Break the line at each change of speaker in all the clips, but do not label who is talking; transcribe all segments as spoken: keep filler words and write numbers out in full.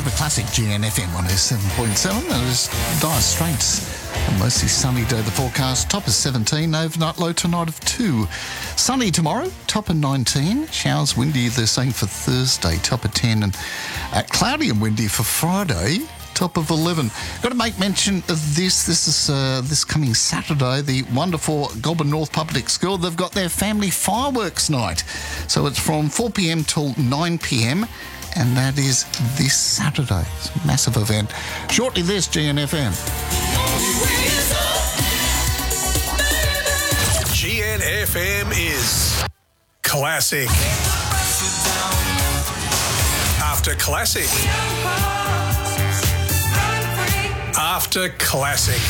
Super Classic G N F M one oh seven point seven. It is Dire Straits. A mostly sunny day, the forecast. Top of seventeen, overnight low tonight of two. Sunny tomorrow, top of nineteen. Showers windy, they're saying, for Thursday, top of ten. And uh, cloudy and windy for Friday, top of eleven. Got to make mention of this. This is uh, this coming Saturday, the wonderful Goulburn North Public School. They've got their family fireworks night. So it's from four p.m. till nine p.m. and that is this Saturday. It's a massive event. Shortly this, G N F M.
G N F M is classic. After classic. After classic.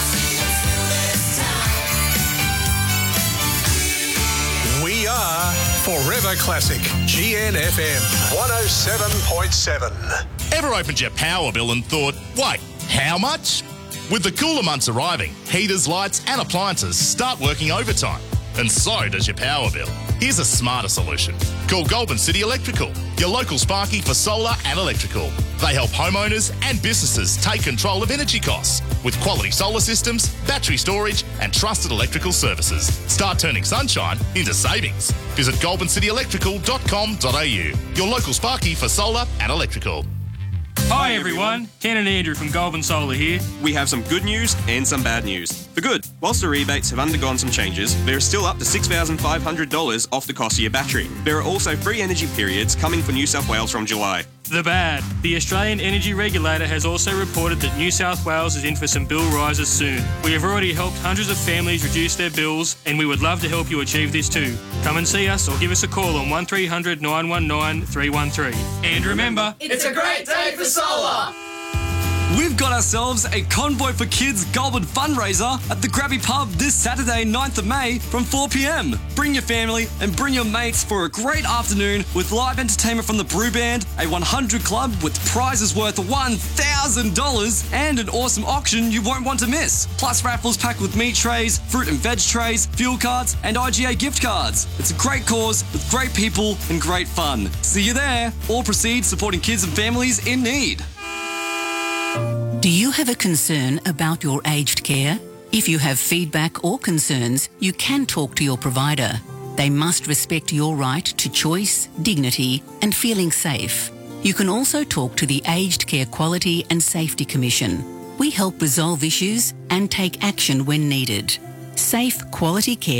We are Forever Classic. G N F M one oh seven point seven.
Ever opened your power bill and thought, wait, how much? With the cooler months arriving, heaters, lights and appliances start working overtime. And so does your power bill. Here's a smarter solution. Call Goulburn City Electrical, your local Sparky for solar and electrical. They help homeowners and businesses take control of energy costs with quality solar systems, battery storage and trusted electrical services. Start turning sunshine into savings. Visit goulburn city electrical dot com dot a u, your local Sparky for solar and electrical.
Hi everyone, Ken and Andrew from Goulburn Solar here.
We have some good news and some bad news. For good, whilst the rebates have undergone some changes, there is still up to six thousand five hundred dollars off the cost of your battery. There are also free energy periods coming for New South Wales from July.
The bad. The Australian Energy Regulator has also reported that New South Wales is in for some bill rises soon. We have already helped hundreds of families reduce their bills and we would love to help you achieve this too. Come and see us or give us a call on one three hundred nine one nine three one three. And remember,
it's a great day for solar!
We've got ourselves a Convoy for Kids Goulburn fundraiser at the Grabby Pub this Saturday, ninth of May from four p.m. Bring your family and bring your mates for a great afternoon with live entertainment from the Brew Band, a one hundred club with prizes worth one thousand dollars and an awesome auction you won't want to miss. Plus raffles packed with meat trays, fruit and veg trays, fuel cards and I G A gift cards. It's a great cause with great people and great fun. See you there. All proceeds supporting kids and families in need.
Do you have a concern about your aged care? If you have feedback or concerns, you can talk to your provider. They must respect your right to choice, dignity and feeling safe. You can also talk to the Aged Care Quality and Safety Commission. We help resolve issues and take action when needed. Safe, quality care